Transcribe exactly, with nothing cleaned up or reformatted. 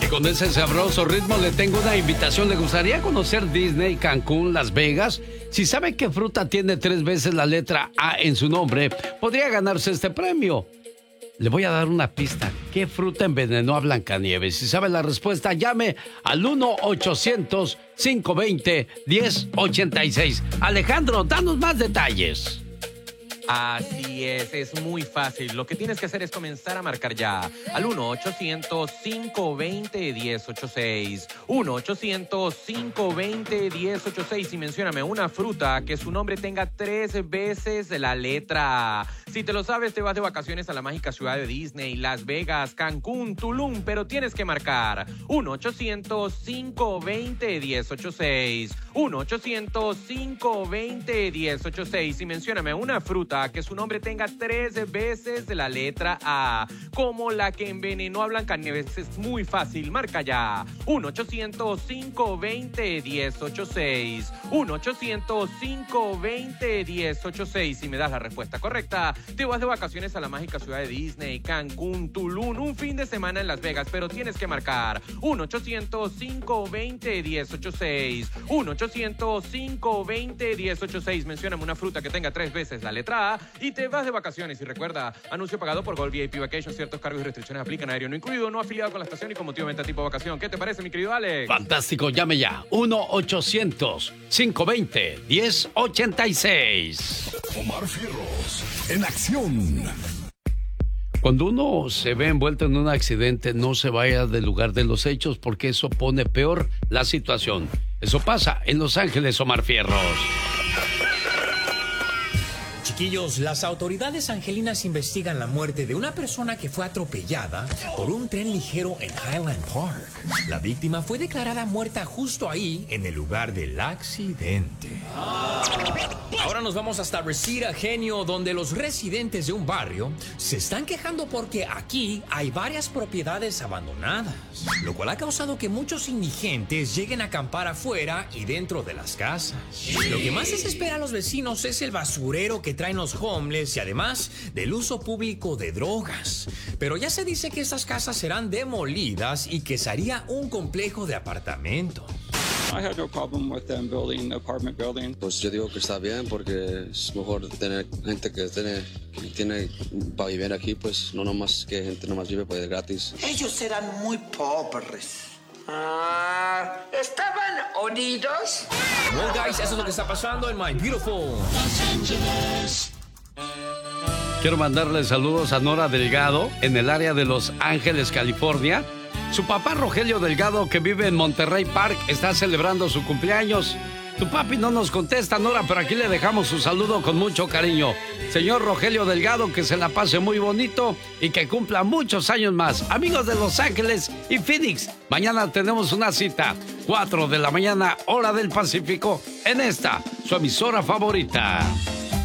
Y con ese sabroso ritmo le tengo una invitación. ¿Le gustaría conocer Disney, Cancún, Las Vegas? Si sabe qué fruta tiene tres veces la letra A en su nombre, podría ganarse este premio. Le voy a dar una pista. ¿Qué fruta envenenó a Blancanieves? Si sabe la respuesta, llame al uno ochocientos, cinco veinte, diez ochenta y seis. Alejandro, danos más detalles. Así es, es muy fácil. Lo que tienes que hacer es comenzar a marcar ya al uno ochocientos, cinco veinte, diez ochenta y seis. uno ochocientos, cinco veinte, diez ochenta y seis y mencióname una fruta que su nombre tenga tres veces la letra A. Si te lo sabes, te vas de vacaciones a la mágica ciudad de Disney, Las Vegas, Cancún, Tulum, pero tienes que marcar uno ochocientos, cinco veinte, diez ochenta y seis. uno ochocientos, cinco veinte, diez ochenta y seis y mencióname una fruta que su nombre tenga tres veces la letra A, como la que envenenó a Blancanieves. Es muy fácil, marca ya uno ochocientos, cinco veinte, diez ochenta y seis. uno ochocientos, cinco veinte, diez ochenta y seis. Si me das la respuesta correcta, te vas de vacaciones a la mágica ciudad de Disney, Cancún, Tulum, un fin de semana en Las Vegas, pero tienes que marcar uno ochocientos, cinco veinte, diez ochenta y seis. uno ochocientos, cinco veinte, diez ochenta y seis. Mencióname una fruta que tenga tres veces la letra A y te vas de vacaciones. Y recuerda, anuncio pagado por Gold V I P Vacation. Ciertos cargos y restricciones aplican. Aéreo no incluido, no afiliado con la estación y con motivo de venta tipo vacación. ¿Qué te parece, mi querido Alex? Fantástico, llame ya. uno ochocientos, cinco veinte, diez ochenta y seis. Omar Fierros, en acción. Cuando uno se ve envuelto en un accidente, no se vaya del lugar de los hechos porque eso pone peor la situación. Eso pasa en Los Ángeles, Omar Fierros. Chiquillos, las autoridades angelinas investigan la muerte de una persona que fue atropellada por un tren ligero en Highland Park. La víctima fue declarada muerta justo ahí, en el lugar del accidente. Ahora nos vamos hasta Reseda, Genio, donde los residentes de un barrio se están quejando porque aquí hay varias propiedades abandonadas, lo cual ha causado que muchos indigentes lleguen a acampar afuera y dentro de las casas. Lo que más desespera a los vecinos es el basurero que traen los homeless y además del uso público de drogas. Pero ya se dice que estas casas serán demolidas y que se haría un complejo de apartamentos. I had no problem with them building apartment building. Pues yo digo que está bien porque es mejor tener gente que tiene, que tiene para vivir aquí, pues no nomás que gente nomás vive pues gratis. Ellos eran muy pobres. Ah, ¿estaban unidos? Well, guys, eso es lo que está pasando en My Beautiful Los Ángeles. Quiero mandarle saludos a Nora Delgado en el área de Los Ángeles, California. Su papá Rogelio Delgado, que vive en Monterrey Park, está celebrando su cumpleaños. Tu papi no nos contesta, Nora, pero aquí le dejamos su saludo con mucho cariño. Señor Rogelio Delgado, que se la pase muy bonito y que cumpla muchos años más. Amigos de Los Ángeles y Phoenix, mañana tenemos una cita, cuatro de la mañana, hora del Pacífico, en esta, su emisora favorita.